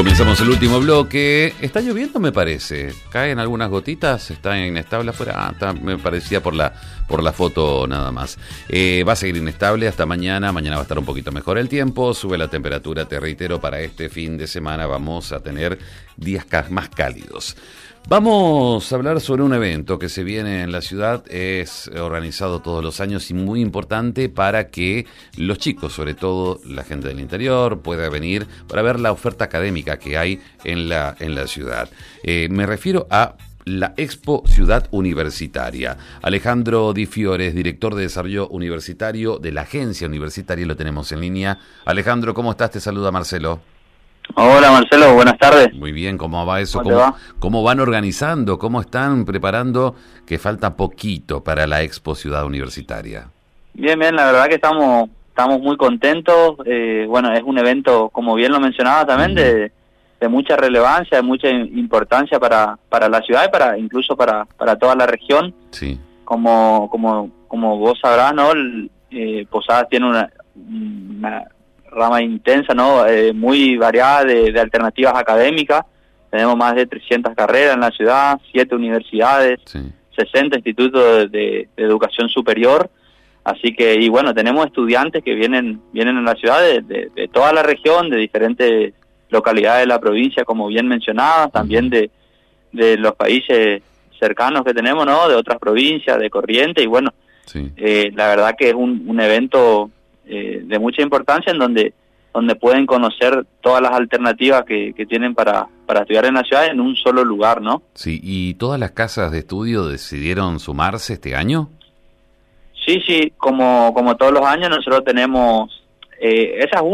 Comenzamos el último bloque. Está lloviendo, me parece. Caen algunas gotitas, está inestable afuera. Me parecía por la foto nada más. Va a seguir inestable hasta mañana. Mañana va a estar un poquito mejor el tiempo. Sube la temperatura, te reitero, para este fin de semana vamos a tener días más cálidos. Vamos a hablar sobre un evento que se viene en la ciudad, es organizado todos los años y muy importante para que los chicos, sobre todo la gente del interior, pueda venir para ver la oferta académica que hay en la ciudad. Me refiero a la Expo Ciudad Universitaria. Alejandro Di Fiore, director de Desarrollo Universitario de la Agencia Universitaria, lo tenemos en línea. Alejandro, ¿cómo estás? Te saluda Marcelo. Hola Marcelo, buenas tardes. Muy bien, ¿cómo va eso? ¿Cómo van organizando? ¿Cómo están preparando? Que falta poquito para la Expo Ciudad Universitaria. Bien, la verdad que estamos muy contentos. Bueno, es un evento, como bien lo mencionaba también, de mucha relevancia, de mucha importancia para la ciudad y incluso para toda la región. Sí. Como vos sabrás, ¿no? Posadas tiene una rama intensa, ¿no? Muy variada de alternativas académicas. Tenemos más de 300 carreras en la ciudad, 7 universidades, sí, 60 institutos de educación superior. Así que, y bueno, tenemos estudiantes que vienen a la ciudad de toda la región, de diferentes localidades de la provincia, como bien mencionabas, también de los países cercanos que tenemos, ¿no? De otras provincias, de Corrientes, y bueno, sí, la verdad que es un evento de mucha importancia en donde pueden conocer todas las alternativas que tienen para estudiar en la ciudad en un solo lugar, ¿no? Sí, ¿y todas las casas de estudio decidieron sumarse este año? Sí, como todos los años nosotros tenemos, esa es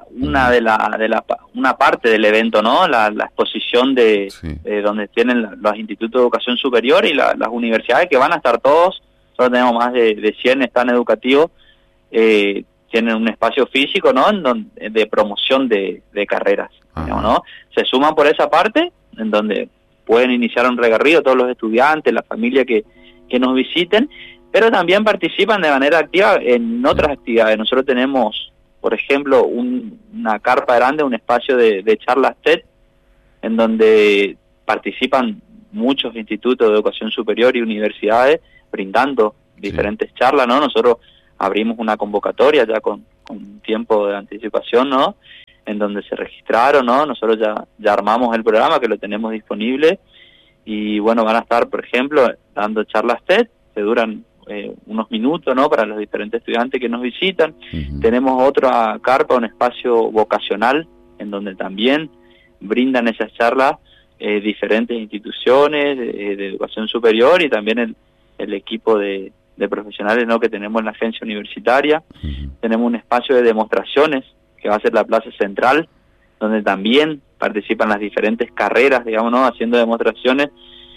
una parte del evento, ¿no? La exposición de donde tienen los institutos de educación superior y las universidades, que van a estar todos. Nosotros tenemos más de 100 stands educativos, tienen un espacio físico, ¿no? De promoción de carreras, digamos, ¿no? Se suman por esa parte, en donde pueden iniciar un recorrido todos los estudiantes, la familia que nos visiten, pero también participan de manera activa en otras actividades. Nosotros tenemos, por ejemplo, una carpa grande, un espacio de charlas TED, en donde participan muchos institutos de educación superior y universidades brindando diferentes charlas, ¿no? Nosotros abrimos una convocatoria ya con tiempo de anticipación, ¿no? En donde se registraron, ¿no? Nosotros ya armamos el programa, que lo tenemos disponible, y bueno, van a estar, por ejemplo, dando charlas TED, que duran unos minutos, ¿no? Para los diferentes estudiantes que nos visitan. Tenemos otra carpa, un espacio vocacional, en donde también brindan esas charlas diferentes instituciones de educación superior, y también el equipo de profesionales, ¿no? Que tenemos en la agencia universitaria. Tenemos un espacio de demostraciones que va a ser la plaza central, donde también participan las diferentes carreras, digamos, ¿no? Haciendo demostraciones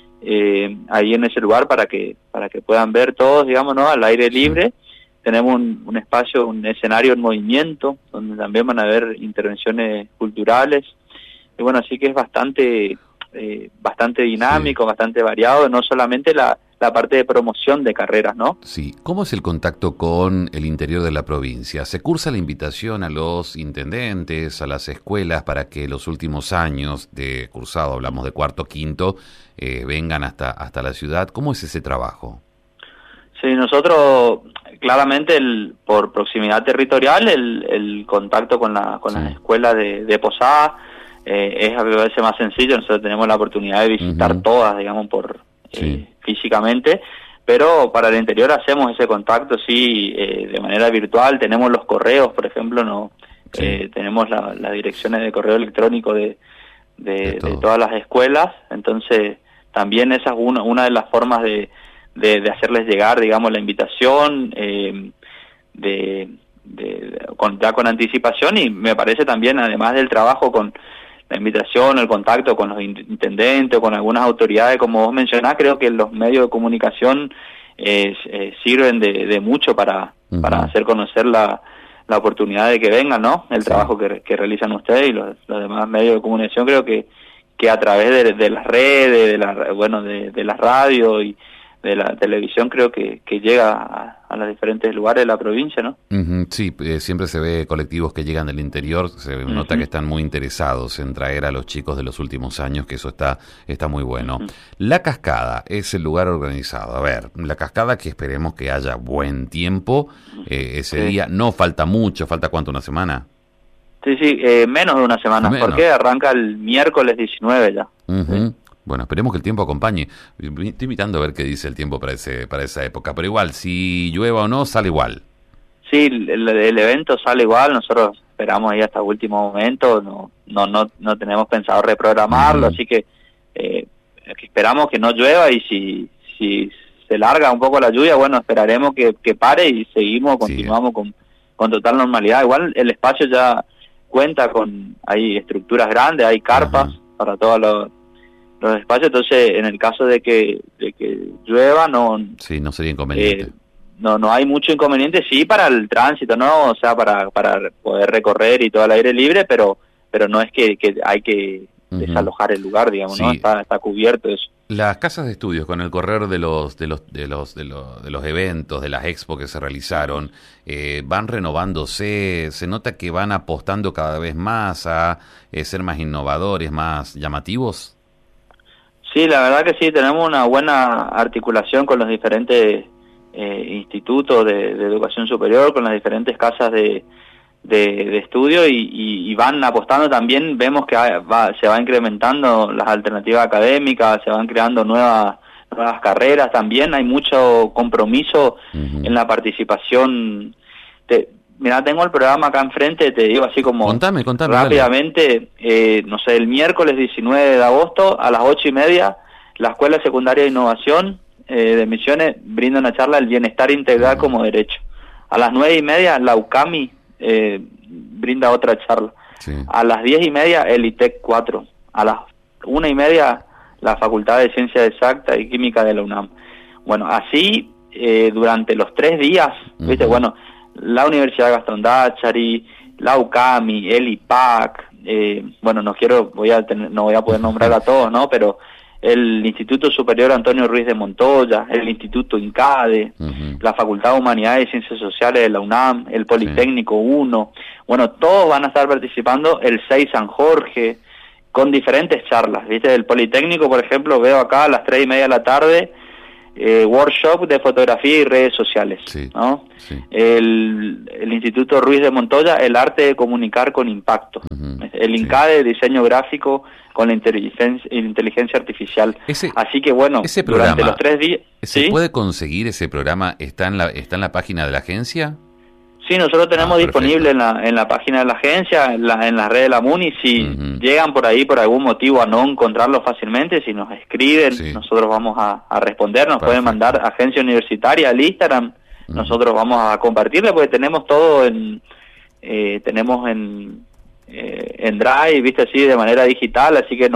ahí en ese lugar para que puedan ver todos, digamos, ¿no? Al aire libre. Tenemos un espacio, un escenario en movimiento, donde también van a haber intervenciones culturales, y bueno, así que es bastante dinámico, bastante variado, no solamente la parte de promoción de carreras, ¿no? Sí. ¿Cómo es el contacto con el interior de la provincia? ¿Se cursa la invitación a los intendentes, a las escuelas, para que los últimos años de cursado, hablamos de cuarto, quinto, vengan hasta la ciudad? ¿Cómo es ese trabajo? Sí, nosotros, claramente, por proximidad territorial, el contacto con las escuelas de Posada es a veces más sencillo. Nosotros tenemos la oportunidad de visitar todas, digamos, físicamente, pero para el interior hacemos ese contacto, de manera virtual. Tenemos los correos, por ejemplo, tenemos las direcciones de correo electrónico de todas las escuelas. Entonces también esa es una de las formas de hacerles llegar, digamos, la invitación ya con anticipación. Y me parece también, además del trabajo con la invitación, el contacto con los intendentes, con algunas autoridades, como vos mencionás, creo que los medios de comunicación sirven de mucho para hacer conocer la oportunidad de que vengan, ¿no? El trabajo que realizan ustedes y los demás medios de comunicación. Creo que a través de las redes, de las radios y la televisión, creo que llega a los diferentes lugares de la provincia, ¿no? Sí, siempre se ve colectivos que llegan del interior, se nota que están muy interesados en traer a los chicos de los últimos años, que eso está muy bueno. La Cascada es el lugar organizado. A ver, la Cascada, que esperemos que haya buen tiempo ese día. No falta mucho, ¿falta cuánto, una semana? Sí, menos de una semana, porque arranca el miércoles 19 ya. Sí. Bueno, esperemos que el tiempo acompañe. Estoy mirando a ver qué dice el tiempo para esa época, pero igual, si llueva o no, sale igual. Sí, el evento sale igual, nosotros esperamos ahí hasta el último momento, no tenemos pensado reprogramarlo, así que esperamos que no llueva, y si se larga un poco la lluvia, bueno, esperaremos que pare y continuamos con total normalidad. Igual el espacio ya cuenta hay estructuras grandes, hay carpas para todos los espacios, entonces en el caso de que llueva no sería inconveniente. No hay mucho inconveniente, sí, para el tránsito, no, o sea, para poder recorrer y todo al aire libre, pero no es que hay que desalojar el lugar, digamos, ¿no? Está cubierto eso. Las casas de estudios, con el correr de los eventos, de las expos que se realizaron, van renovándose, se nota que van apostando cada vez más a ser más innovadores, más llamativos. Sí, la verdad que sí, tenemos una buena articulación con los diferentes institutos de educación superior, con las diferentes casas de estudio, y van apostando también. Vemos que se va incrementando las alternativas académicas, se van creando nuevas carreras también. Hay mucho compromiso en la participación. Mira, tengo el programa acá enfrente, te digo así como contame, rápidamente. No sé, el miércoles 19 de agosto a las 8:30, la Escuela Secundaria de Innovación de Misiones brinda una charla del bienestar integral como derecho. A las 9:30, la UCAMI brinda otra charla. A las 10:30, el ITEC 4. A las 1:30, la Facultad de Ciencias Exactas y Química de la UNAM. Bueno, así durante los 3 días, ¿viste? Bueno, la Universidad Gastón Dáchari, la UCAMI, el IPAC, bueno, no voy a poder nombrar a todos, ¿no? Pero el Instituto Superior Antonio Ruiz de Montoya, el Instituto INCADE, la Facultad de Humanidades y Ciencias Sociales de la UNAM, el Politécnico 1, bueno, todos van a estar participando, el 6 San Jorge, con diferentes charlas, ¿viste? Del Politécnico, por ejemplo, veo acá a las 3:30 de la tarde, workshop de fotografía y redes sociales, ¿no? El Instituto Ruiz de Montoya, el arte de comunicar con impacto, el INCADE, diseño gráfico con la inteligencia artificial. Así que bueno, ese programa, durante los 3 días... ¿Se puede conseguir ese programa? ¿Está en la página de la agencia? Sí, nosotros tenemos disponible en la página de la agencia, en la red de la MUNI. Si llegan por ahí por algún motivo a no encontrarlo fácilmente, si nos escriben, nosotros vamos a responder. Nos pueden mandar Agencia Universitaria al Instagram, nosotros vamos a compartirle, porque tenemos todo en Drive, viste, así de manera digital, así que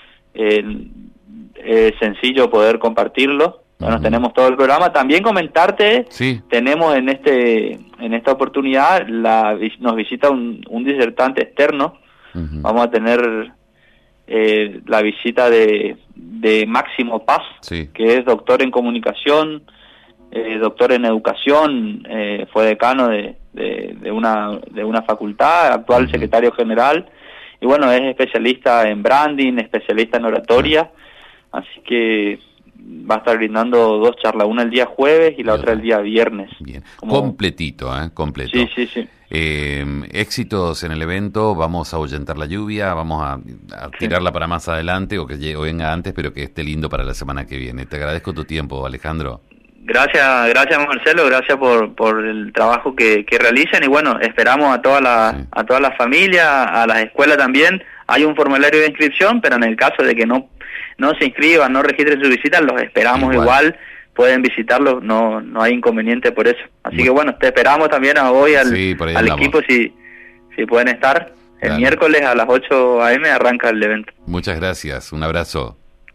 es sencillo poder compartirlo. Bueno, tenemos todo el programa. También comentarte, tenemos en esta oportunidad nos visita un disertante externo. Vamos a tener la visita de Máximo Paz, que es doctor en comunicación, doctor en educación, fue decano de una facultad, actual secretario general, y bueno, es especialista en branding, especialista en oratoria, así que va a estar brindando 2 charlas, una el día jueves y la otra el día viernes. Bien, completito, completo. Sí. Éxitos en el evento, vamos a ahuyentar la lluvia, vamos a tirarla para más adelante, o que venga antes, pero que esté lindo para la semana que viene. Te agradezco tu tiempo, Alejandro. Gracias Marcelo, gracias por el trabajo que realizan, y bueno, esperamos a toda la familia, a las escuelas también. Hay un formulario de inscripción, pero en el caso de que no se inscriban, no registren su visita, los esperamos igual, pueden visitarlos, no hay inconveniente por eso. Así que bueno, te esperamos también hoy al equipo, si pueden estar. El miércoles a las 8 a.m. arranca el evento. Muchas gracias, un abrazo.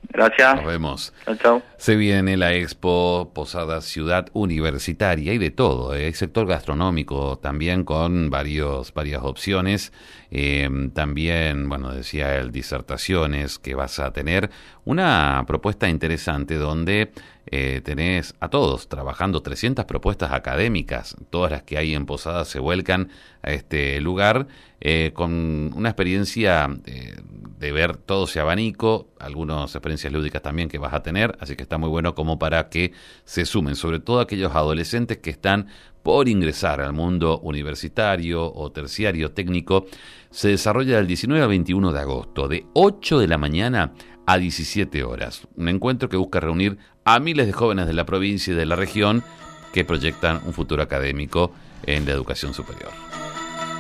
Gracias. Nos vemos. Chao, chao. Se viene la Expo Posada Ciudad Universitaria y de todo. Hay sector gastronómico también con varias opciones. También, bueno, decía él, disertaciones que vas a tener. Una propuesta interesante donde tenés a todos trabajando 300 propuestas académicas. Todas las que hay en Posada se vuelcan a este lugar con una experiencia de ver todo ese abanico, algunas experiencias lúdicas también que vas a tener, así que está muy bueno como para que se sumen, sobre todo aquellos adolescentes que están por ingresar al mundo universitario o terciario técnico. Se desarrolla del 19 al 21 de agosto, de 8 de la mañana a 17 horas. Un encuentro que busca reunir a miles de jóvenes de la provincia y de la región que proyectan un futuro académico en la educación superior.